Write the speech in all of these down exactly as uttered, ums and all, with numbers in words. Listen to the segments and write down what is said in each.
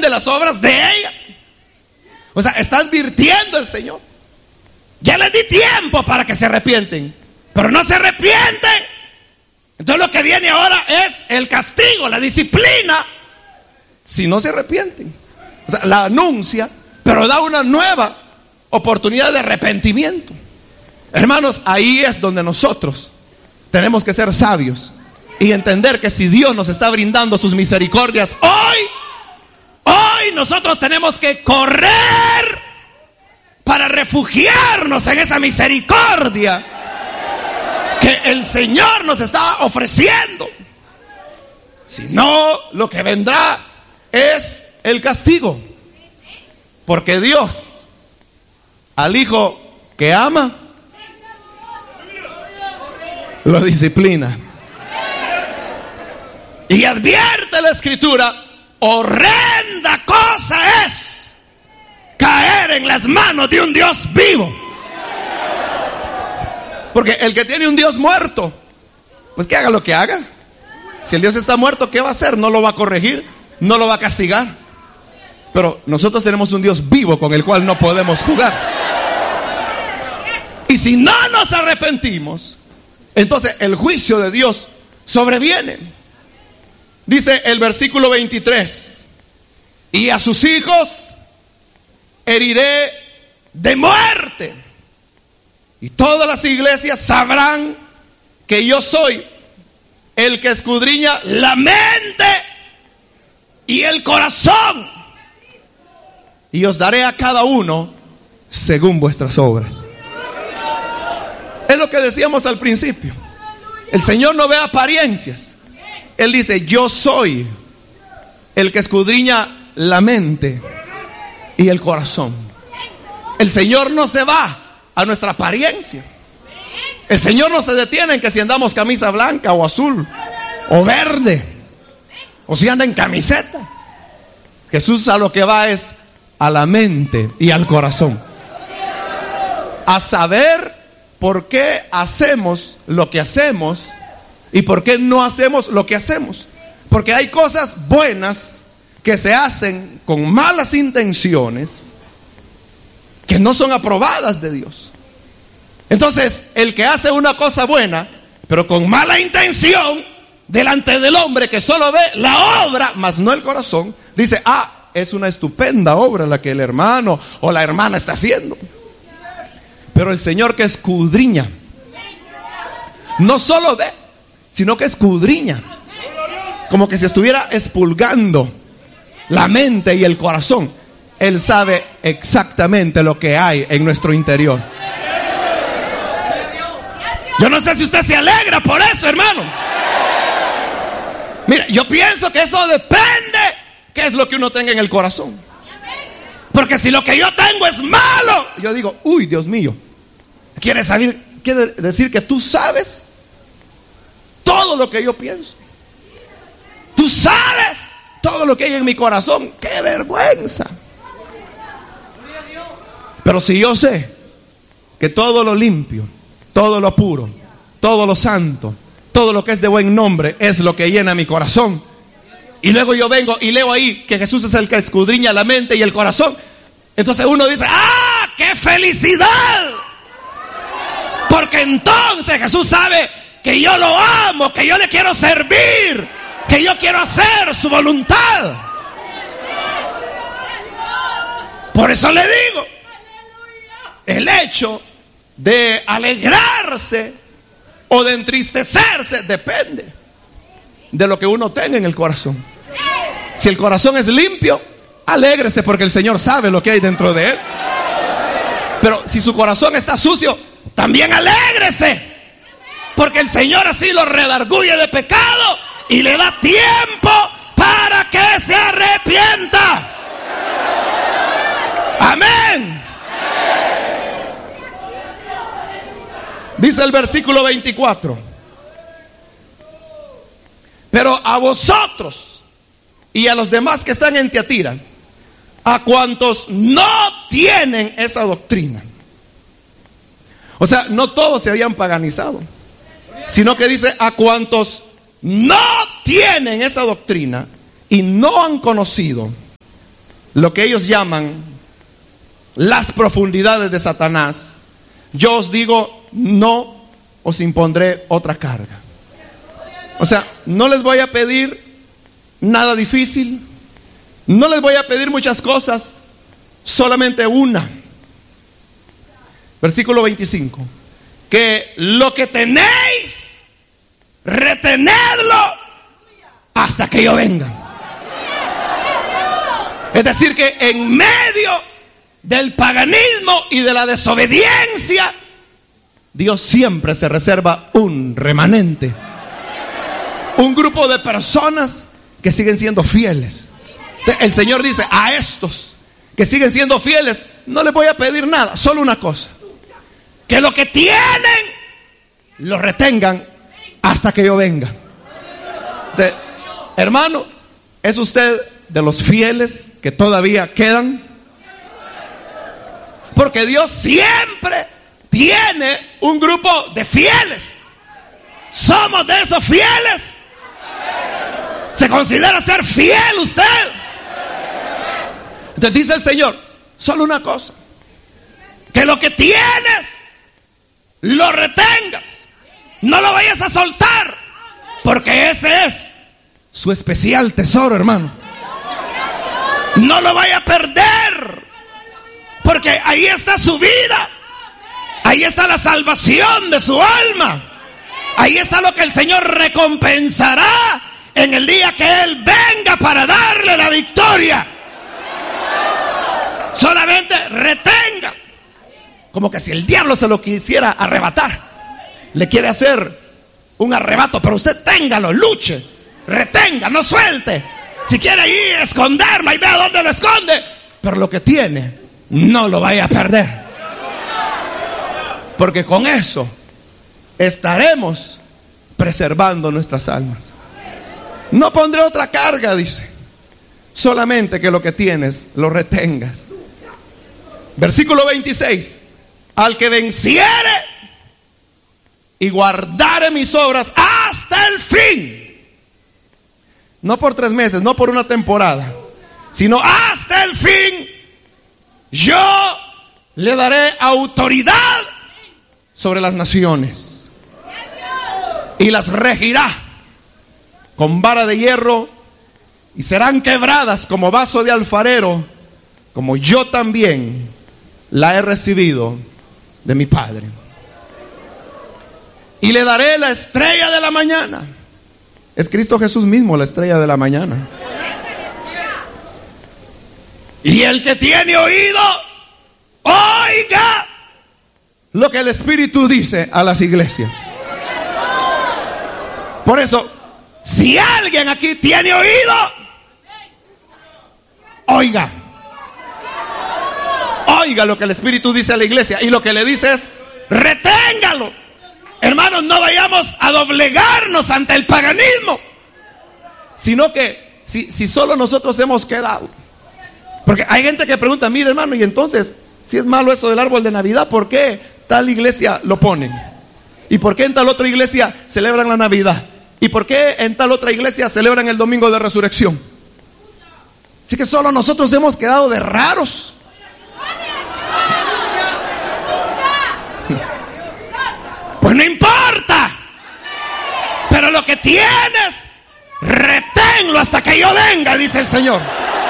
de las obras de ella. O sea, está advirtiendo el Señor. Ya les di tiempo para que se arrepienten, pero no se arrepienten. Entonces lo que viene ahora es el castigo, la disciplina, si no se arrepienten. O sea, la anuncia, pero da una nueva oportunidad de arrepentimiento. Hermanos, ahí es donde nosotros tenemos que ser sabios y entender que si Dios nos está brindando sus misericordias hoy, hoy nosotros tenemos que correr para refugiarnos en esa misericordia que el Señor nos está ofreciendo. Si no, lo que vendrá es el castigo, porque Dios al hijo que ama lo disciplina. Y advierte la Escritura: horrenda cosa es caer en las manos de un Dios vivo. Porque el que tiene un Dios muerto, pues que haga lo que haga. Si el Dios está muerto, ¿qué va a hacer? No lo va a corregir, no lo va a castigar. Pero nosotros tenemos un Dios vivo con el cual no podemos jugar. Y si no nos arrepentimos, entonces el juicio de Dios sobreviene. Dice el versículo veintitrés: y a sus hijos heriré de muerte, y todas las iglesias sabrán que yo soy el que escudriña la mente y el corazón, y os daré a cada uno según vuestras obras. Es lo que decíamos al principio. El Señor no ve apariencias. Él dice: yo soy el que escudriña la mente y el corazón. El Señor no se va a nuestra apariencia. El Señor no se detiene en que si andamos camisa blanca o azul o verde, o si anda en camiseta. Jesús a lo que va es a la mente y al corazón, a saber por qué hacemos lo que hacemos y por qué no hacemos lo que hacemos. Porque hay cosas buenas que se hacen con malas intenciones que no son aprobadas de Dios. Entonces, el que hace una cosa buena pero con mala intención delante del hombre que solo ve la obra, mas no el corazón, dice: ah, es una estupenda obra la que el hermano o la hermana está haciendo. Pero el Señor que escudriña, no solo ve, sino que escudriña, como que si estuviera expurgando la mente y el corazón. Él sabe exactamente lo que hay en nuestro interior. Yo no sé si usted se alegra por eso, hermano. Mira, yo pienso que eso depende qué es lo que uno tenga en el corazón. Porque si lo que yo tengo es malo, yo digo: uy, Dios mío. Quiere saber, quiere decir que tú sabes todo lo que yo pienso. Tú sabes todo lo que hay en mi corazón. ¡Qué vergüenza! Pero si yo sé que todo lo limpio, todo lo puro, todo lo santo, todo lo que es de buen nombre es lo que llena mi corazón, y luego yo vengo y leo ahí que Jesús es el que escudriña la mente y el corazón, entonces uno dice: ¡ah, qué felicidad! Porque entonces Jesús sabe que yo lo amo, que yo le quiero servir, que yo quiero hacer su voluntad. Por eso le digo, el hecho de alegrarse o de entristecerse depende de lo que uno tenga en el corazón. Si el corazón es limpio, alégrese porque el Señor sabe lo que hay dentro de él. Pero si su corazón está sucio, también alégrese, porque el Señor así lo redarguye de pecado y le da tiempo para que se arrepienta. Amén. Dice el versículo veinticuatro: pero a vosotros y a los demás que están en Tiatira, a cuantos no tienen esa doctrina. O sea, no todos se habían paganizado, sino que dice: a cuantos no tienen esa doctrina y no han conocido lo que ellos llaman las profundidades de Satanás, yo os digo, no os impondré otra carga. O sea, no les voy a pedir nada difícil, no les voy a pedir muchas cosas, solamente una. Versículo veinticinco. Que lo que tenéis, retenedlo hasta que yo venga. Es decir, que en medio del paganismo y de la desobediencia, Dios siempre se reserva un remanente, un grupo de personas que siguen siendo fieles. El Señor dice, a estos que siguen siendo fieles no les voy a pedir nada, solo una cosa: que lo que tienen lo retengan hasta que yo venga. De, hermano, ¿es usted de los fieles que todavía quedan? Porque Dios siempre tiene un grupo de fieles. ¿Somos de esos fieles? ¿Se considera ser fiel usted? Entonces dice el Señor, solo una cosa: que lo que tienes lo retengas, no lo vayas a soltar, porque ese es su especial tesoro, hermano. No lo vaya a perder, porque ahí está su vida, ahí está la salvación de su alma, ahí está lo que el Señor recompensará en el día que Él venga para darle la victoria. Solamente retenga. Como que si el diablo se lo quisiera arrebatar, le quiere hacer un arrebato, pero usted téngalo, luche, retenga, no suelte. Si quiere ir a esconderlo, y vea dónde lo esconde, pero lo que tiene no lo vaya a perder, porque con eso estaremos preservando nuestras almas. No pondré otra carga, dice, solamente que lo que tienes lo retengas. Versículo veintiséis. Al que venciere y guardare mis obras hasta el fin, no por tres meses, no por una temporada, sino hasta el fin, yo le daré autoridad sobre las naciones y las regirá con vara de hierro, y serán quebradas como vaso de alfarero, como yo también la he recibido de mi Padre. Y le daré la estrella de la mañana. Es Cristo Jesús mismo la estrella de la mañana. Y el que tiene oído, oiga lo que el Espíritu dice a las iglesias. Por eso, si alguien aquí tiene oído, oiga. Oiga lo que el Espíritu dice a la iglesia. Y lo que le dice es, reténgalo. Hermanos, no vayamos a doblegarnos ante el paganismo, sino que si, si solo nosotros hemos quedado. Porque hay gente que pregunta, mire hermano, y entonces, si es malo eso del árbol de Navidad, ¿por qué tal iglesia lo ponen? ¿Y por qué en tal otra iglesia celebran la Navidad? ¿Y por qué en tal otra iglesia celebran el Domingo de Resurrección? Así que solo nosotros hemos quedado de raros. Pues no importa, pero lo que tienes, reténlo hasta que yo venga, dice el Señor.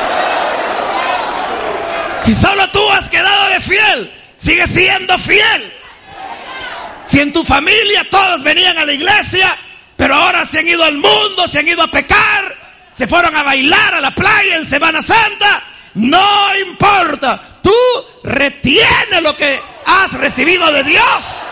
Si solo tú has quedado de fiel, sigue siendo fiel. Si en tu familia todos venían a la iglesia, pero ahora se han ido al mundo, se han ido a pecar, se fueron a bailar a la playa en Semana Santa, no importa, tú retienes lo que has recibido de Dios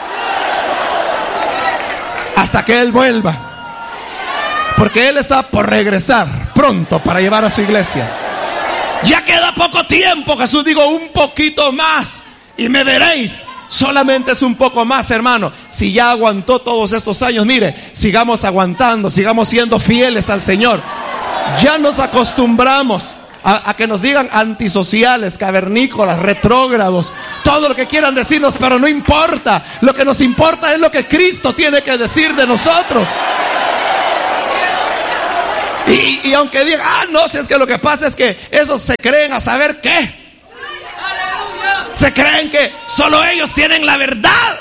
hasta que Él vuelva, porque Él está por regresar pronto para llevar a su iglesia. Ya queda poco tiempo, Jesús dijo, un poquito más y me veréis. Solamente es un poco más, hermano. Si ya aguantó todos estos años, mire, sigamos aguantando, sigamos siendo fieles al Señor. Ya nos acostumbramos a, a que nos digan antisociales, cavernícolas, retrógrados, todo lo que quieran decirnos, pero no importa. Lo que nos importa es lo que Cristo tiene que decir de nosotros. Y, Y, y aunque digan, ah, no, si es que lo que pasa es que esos se creen a saber qué. Se creen que solo ellos tienen la verdad.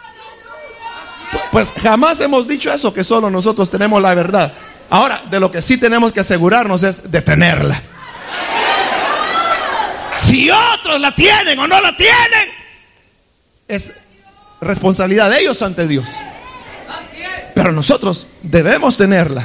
Pues jamás hemos dicho eso, que solo nosotros tenemos la verdad. Ahora, de lo que sí tenemos que asegurarnos es de tenerla. Si otros la tienen o no la tienen, es responsabilidad de ellos ante Dios. Pero nosotros debemos tenerla.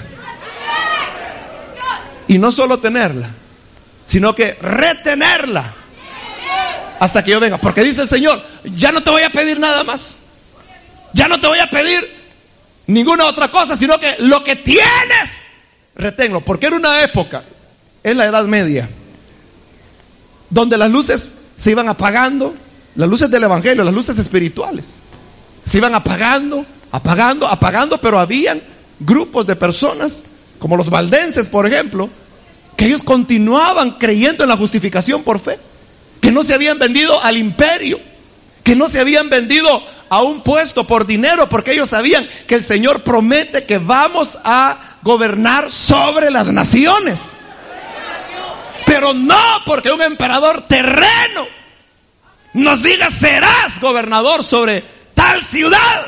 Y no solo tenerla, sino que retenerla hasta que yo venga. Porque dice el Señor, ya no te voy a pedir nada más. Ya no te voy a pedir ninguna otra cosa, sino que lo que tienes, reténlo. Porque era una época, en la Edad Media, donde las luces se iban apagando, las luces del Evangelio, las luces espirituales, se iban apagando, apagando, apagando, pero habían grupos de personas, como los valdenses, por ejemplo, que ellos continuaban creyendo en la justificación por fe, que no se habían vendido al imperio, que no se habían vendido a un puesto por dinero, porque ellos sabían que el Señor promete que vamos a gobernar sobre las naciones. Pero no porque un emperador terreno nos diga serás gobernador sobre tal ciudad,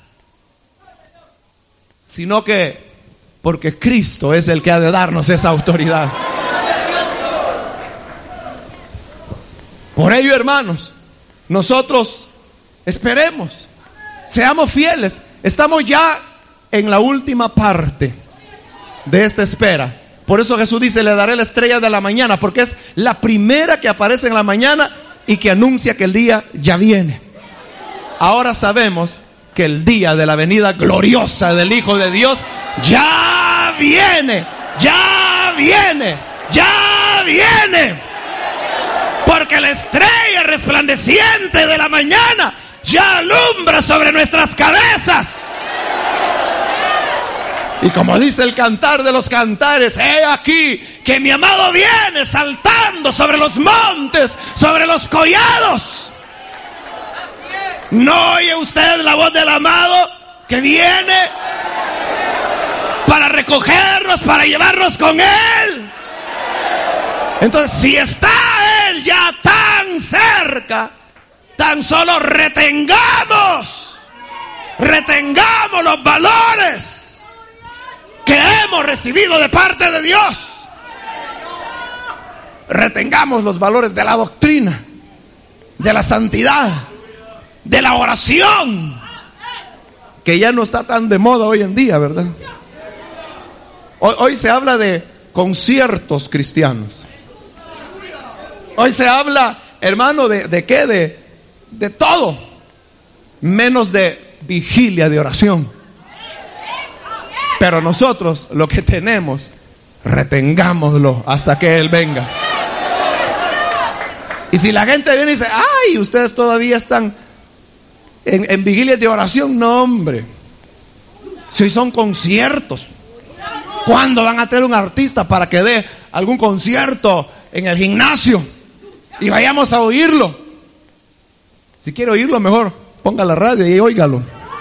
sino que porque Cristo es el que ha de darnos esa autoridad. Por ello, hermanos, nosotros esperemos, seamos fieles. Estamos ya en la última parte de esta espera. Por eso Jesús dice, le daré la estrella de la mañana, porque es la primera que aparece en la mañana y que anuncia que el día ya viene. Ahora sabemos que el día de la venida gloriosa del Hijo de Dios ya viene, ya viene, ya viene. Porque la estrella resplandeciente de la mañana ya alumbra sobre nuestras cabezas. Y como dice el cantar de los cantares, he aquí que mi amado viene saltando sobre los montes, sobre los collados. ¿No oye usted la voz del amado que viene para recogernos, para llevarnos con él? Entonces, si está él ya tan cerca, tan solo retengamos, retengamos los valores que hemos recibido de parte de Dios. Retengamos los valores de la doctrina, de la santidad, de la oración, que ya no está tan de moda hoy en día, ¿verdad? Hoy, hoy se habla de conciertos cristianos. Hoy se habla, hermano, de, de qué, de, de todo, menos de vigilia de oración. Pero nosotros lo que tenemos, retengámoslo hasta que Él venga. Y si la gente viene y dice, ay, ustedes todavía están en, en vigilias de oración, no, hombre. Si hoy son conciertos, ¿cuándo van a tener un artista para que dé algún concierto en el gimnasio y vayamos a oírlo? Si quiere oírlo, mejor ponga la radio y óigalo.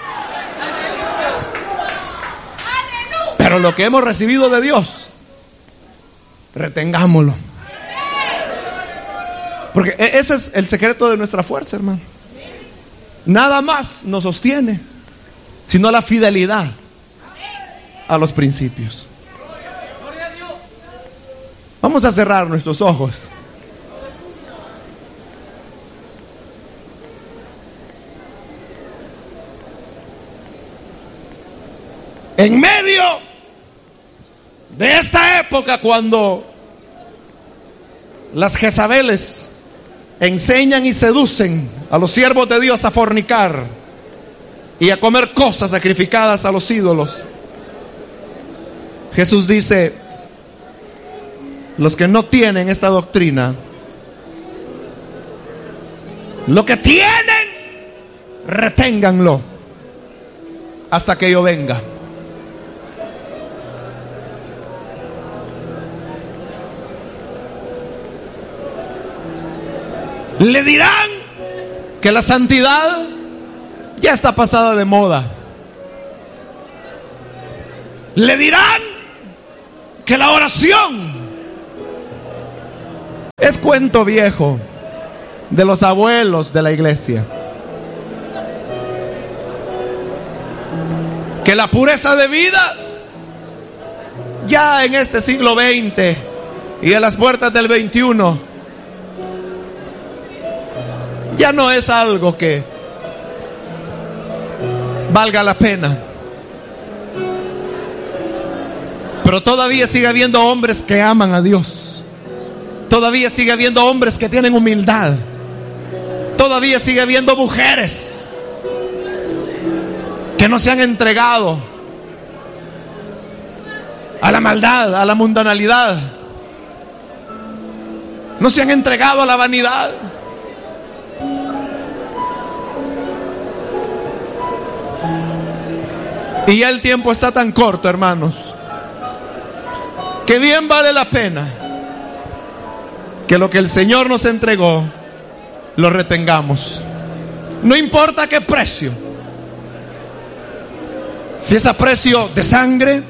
Pero lo que hemos recibido de Dios, retengámoslo. Porque ese es el secreto de nuestra fuerza, hermano. Nada más nos sostiene, sino la fidelidad a los principios. Vamos a cerrar nuestros ojos. En medio de esta época, cuando las Jezabeles enseñan y seducen a los siervos de Dios a fornicar y a comer cosas sacrificadas a los ídolos, Jesús dice, los que no tienen esta doctrina, lo que tienen, reténganlo hasta que yo venga. Le dirán que la santidad ya está pasada de moda. Le dirán que la oración es cuento viejo de los abuelos de la iglesia. Que la pureza de vida ya en este siglo veinte y en las puertas del veintiuno ya no es algo que valga la pena. Pero todavía sigue habiendo hombres que aman a Dios. Todavía sigue habiendo hombres que tienen humildad. Todavía sigue habiendo mujeres que no se han entregado a la maldad, a la mundanalidad. No se han entregado a la vanidad. Y ya el tiempo está tan corto, hermanos, que bien vale la pena que lo que el Señor nos entregó lo retengamos. No importa qué precio. Si es a precio de sangre,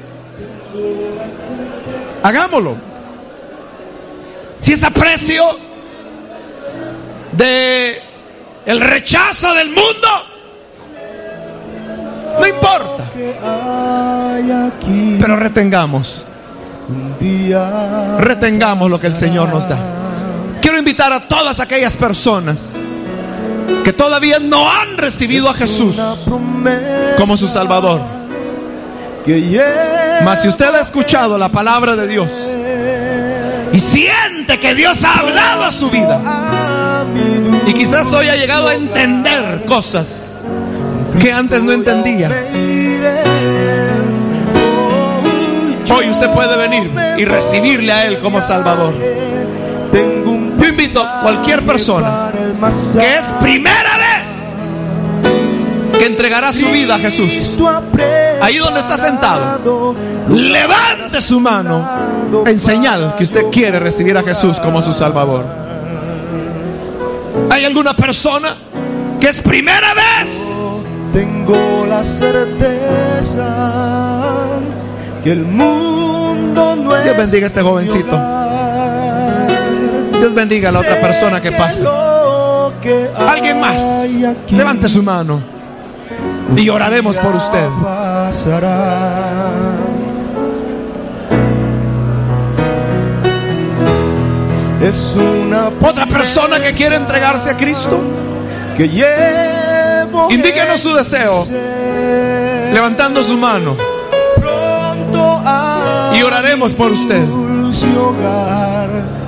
hagámoslo. Si es a precio de el rechazo del mundo, no importa. Pero retengamos. Retengamos lo que el Señor nos da. Quiero invitar a todas aquellas personas que todavía no han recibido a Jesús como su Salvador. Mas si usted ha escuchado la palabra de Dios y siente que Dios ha hablado a su vida, y quizás hoy ha llegado a entender cosas que antes no entendía, hoy usted puede venir y recibirle a Él como Salvador. Yo invito a cualquier persona que es primera vez que entregará su vida a Jesús, ahí donde está sentado, levante su mano en señal que usted quiere recibir a Jesús como su Salvador. ¿Hay alguna persona que es primera vez? Tengo la certeza que el mundo no es. Dios bendiga a este jovencito. Dios bendiga a la otra persona que pasa. Alguien más, levante su mano y oraremos por usted. Es una otra persona que quiere entregarse a Cristo, que llevo. Indíquenos su deseo levantando su mano y oraremos por usted. Hogar.